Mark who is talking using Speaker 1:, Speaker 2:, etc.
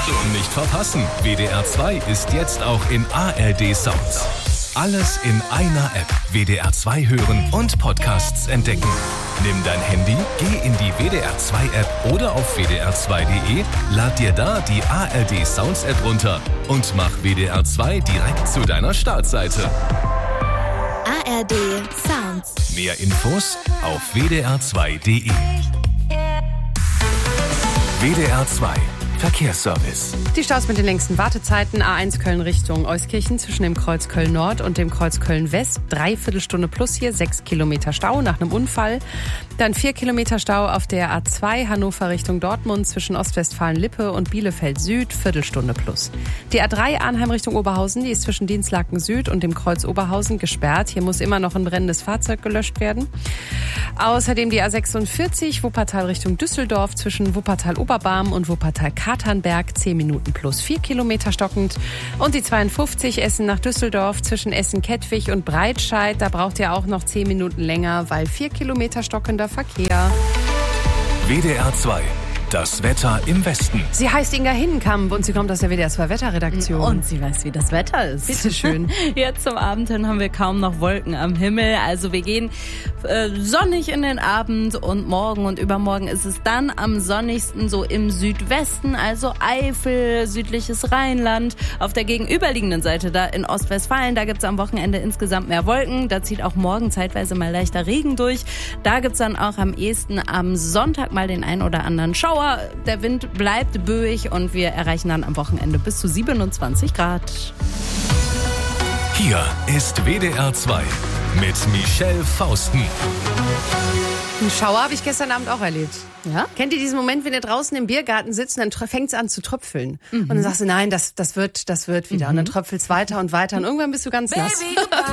Speaker 1: Nicht verpassen, WDR 2 ist jetzt auch in ARD Sounds. Alles in einer App. WDR 2 hören und Podcasts entdecken. Nimm dein Handy, geh in die WDR 2 App oder auf wdr2.de, lad dir da die ARD Sounds App runter und mach WDR 2 direkt zu deiner Startseite.
Speaker 2: ARD Sounds.
Speaker 1: Mehr Infos auf wdr2.de. WDR 2 Verkehrsservice.
Speaker 3: Die Staus mit den längsten Wartezeiten. A1 Köln Richtung Euskirchen zwischen dem Kreuz Köln Nord und dem Kreuz Köln West. 3/4 Stunde plus hier, 6 Kilometer Stau nach einem Unfall. Dann 4 Kilometer Stau auf der A2 Hannover Richtung Dortmund zwischen Ostwestfalen-Lippe und Bielefeld Süd, Viertelstunde plus. Die A3 Arnheim Richtung Oberhausen, die ist zwischen Dienstlaken Süd und dem Kreuz Oberhausen gesperrt. Hier muss immer noch ein brennendes Fahrzeug gelöscht werden. Außerdem die A46 Wuppertal Richtung Düsseldorf zwischen Wuppertal-Oberbarm und Wuppertal-Katernberg, 10 Minuten plus 4 Kilometer stockend. Und die 52 Essen nach Düsseldorf zwischen Essen-Kettwig und Breitscheid, da braucht ihr auch noch 10 Minuten länger, weil 4 Kilometer stockender Verkehr.
Speaker 1: WDR 2. Das Wetter im Westen.
Speaker 3: Sie heißt Inga Hinnenkamp und sie kommt aus der WDR 2 Wetterredaktion.
Speaker 4: Und sie weiß, wie das Wetter ist.
Speaker 3: Bitteschön.
Speaker 4: Jetzt zum Abend hin haben wir kaum noch Wolken am Himmel. Also wir gehen sonnig in den Abend und morgen und übermorgen ist es dann am sonnigsten so im Südwesten, also Eifel, südliches Rheinland. Auf der gegenüberliegenden Seite, da in Ostwestfalen, da gibt's am Wochenende insgesamt mehr Wolken. Da zieht auch morgen zeitweise mal leichter Regen durch. Da gibt's dann auch am ehesten am Sonntag mal den ein oder anderen Schauer. Der Wind bleibt böig und wir erreichen dann am Wochenende bis zu 27 Grad.
Speaker 1: Hier ist WDR 2 mit Michelle Fausten.
Speaker 3: Einen Schauer habe ich gestern Abend auch erlebt.
Speaker 4: Ja?
Speaker 3: Kennt ihr diesen Moment, wenn ihr draußen im Biergarten sitzt und dann fängt es an zu tröpfeln? Und dann sagst du, nein, das wird wieder. Und dann tröpfelst weiter und weiter und irgendwann bist du ganz nass.